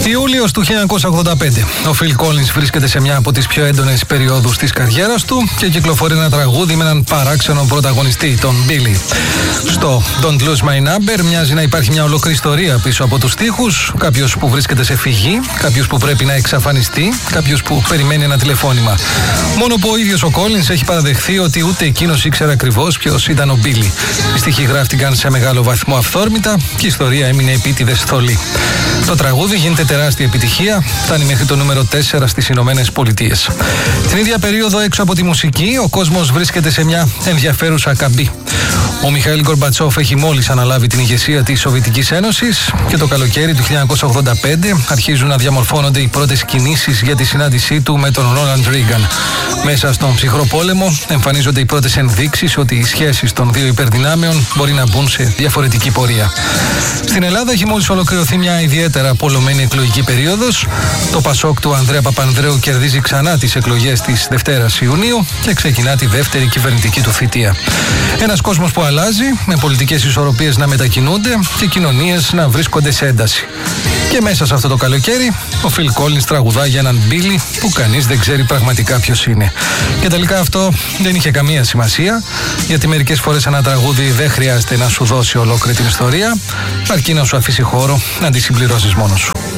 Ιούλιος του 1985. Ο Phil Collins βρίσκεται σε μια από τις πιο έντονες περιόδους της καριέρας του και κυκλοφορεί ένα τραγούδι με έναν παράξενο πρωταγωνιστή, τον Billy. Στο Don't Lose My Number μοιάζει να υπάρχει μια ολόκληρη ιστορία πίσω από τους στίχους. Κάποιος που βρίσκεται σε φυγή, κάποιος που πρέπει να εξαφανιστεί, κάποιος που περιμένει ένα τηλεφώνημα. Μόνο που ο ίδιος ο Collins έχει παραδεχθεί ότι ούτε εκείνος ήξερε ακριβώς ποιος ήταν ο Billy. Οι στίχοι γράφτηκαν σε μεγάλο βαθμό αυθόρμητα και η ιστορία έμεινε επίτηδες θολή. Το τραγούδι γίνεται τεράστια επιτυχία, φτάνει μέχρι το νούμερο 4 στις Ηνωμένες Πολιτείες. Την ίδια περίοδο, έξω από τη μουσική, ο κόσμος βρίσκεται σε μια ενδιαφέρουσα καμπή. Ο Μιχαήλ Γκορμπατσόφ έχει μόλις αναλάβει την ηγεσία της Σοβιετικής Ένωσης και το καλοκαίρι του 1985 αρχίζουν να διαμορφώνονται οι πρώτες κινήσεις για τη συνάντησή του με τον Ρόναλντ Ρίγκαν. Μέσα στον ψυχρό πόλεμο εμφανίζονται οι πρώτες ενδείξεις ότι οι σχέσεις των δύο υπερδυνάμεων μπορεί να μπουν σε διαφορετική πορεία. Στην Ελλάδα έχει μόλις ολοκληρωθεί μια ιδιαίτερα πολλωμένη εκλογική περίοδος. Το Πασόκ του Ανδρέα Παπανδρέου κερδίζει ξανά τις εκλογές της Δευτέρας Ιουνίου και ξεκινά τη δεύτερη κυβερνητική του θητεία. Ένας κόσμος που αλλάζει, με πολιτικές ισορροπίες να μετακινούνται και κοινωνίες να βρίσκονται σε ένταση. Και μέσα σε αυτό το καλοκαίρι, ο Phil Collins τραγουδά για έναν Billy που κανείς δεν ξέρει πραγματικά ποιος είναι. Και τελικά αυτό δεν είχε καμία σημασία, γιατί μερικές φορές ένα τραγούδι δεν χρειάζεται να σου δώσει ολόκληρη την ιστορία, αρκεί να σου αφήσει χώρο να τη συμπληρώσεις μόνος σου.